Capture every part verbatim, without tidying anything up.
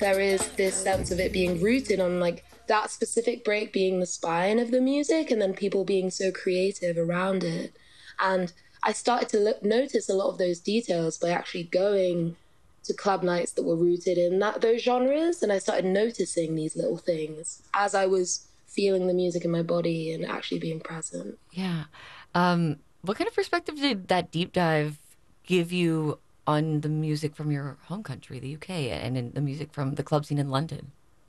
there is this sense of it being rooted on like that specific break being the spine of the music and then people being so creative around it. And I started to look, notice a lot of those details by actually going to club nights that were rooted in that those genres. And I started noticing these little things as I was feeling the music in my body and actually being present. Yeah. Um, what kind of perspective did that deep dive give you on the music from your home country, the U K, and in the music from the club scene in London?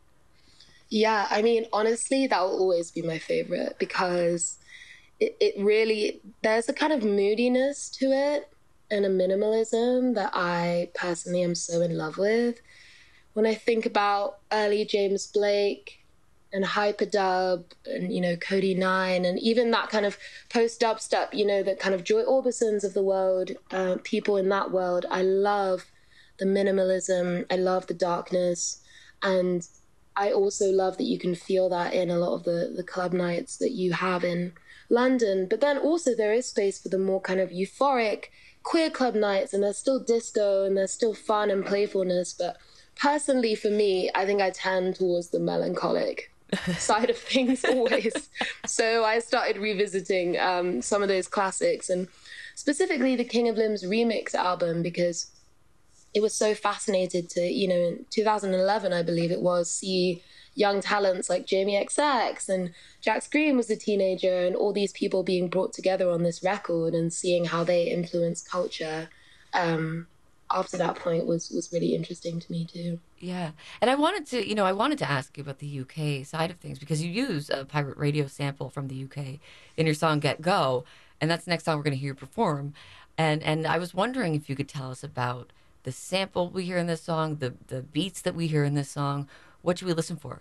Yeah, I mean, honestly, that will always be my favorite because it, it really, there's a kind of moodiness to it and a minimalism that I personally am so in love with. When I think about early James Blake and Hyperdub and, you know, Cody Nine and even that kind of post-dubstep, you know, the kind of Joy Orbisons of the world, uh, people in that world, I love the minimalism, I love the darkness, and I also love that you can feel that in a lot of the, the club nights that you have in London. But then also there is space for the more kind of euphoric queer club nights, and there's still disco and there's still fun and playfulness. But personally, for me, I think I tend towards the melancholic side of things always. So I started revisiting um, some of those classics, and specifically the King of Limbs remix album, because it was so fascinated to, you know, in two thousand eleven, I believe it was, see young talents like Jamie X X and Jax Green was a teenager and all these people being brought together on this record and seeing how they influence culture. Um, after that point was, was really interesting to me too. Yeah. And I wanted to, you know, I wanted to ask you about the U K side of things because you use a pirate radio sample from the U K in your song Get Go. And that's the next song we're going to hear you perform. And and I was wondering if you could tell us about the sample we hear in this song, the, the beats that we hear in this song. What should we listen for?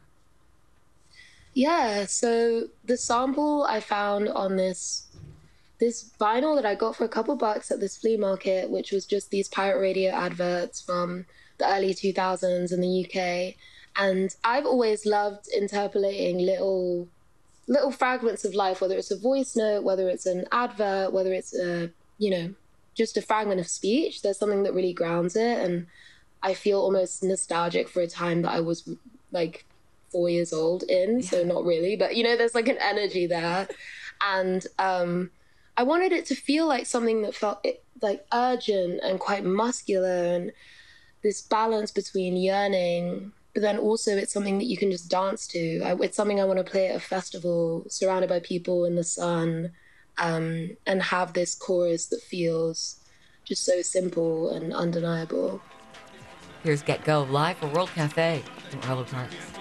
Yeah, so the sample I found on this this vinyl that I got for a couple bucks at this flea market, which was just these pirate radio adverts from the early two thousands in the U K. And I've always loved interpolating little little fragments of life, whether it's a voice note, whether it's an advert, whether it's a, you know, just a fragment of speech. There's something that really grounds it. And I feel almost nostalgic for a time that I was like four years old in. Yeah. So not really, but you know, there's like an energy there. And um, I wanted it to feel like something that felt like urgent and quite muscular and this balance between yearning, but then also it's something that you can just dance to. I, it's something I want to play at a festival surrounded by people in the sun, um, and have this chorus that feels just so simple and undeniable. Here's Get Go live for World Cafe from Arlo Parks.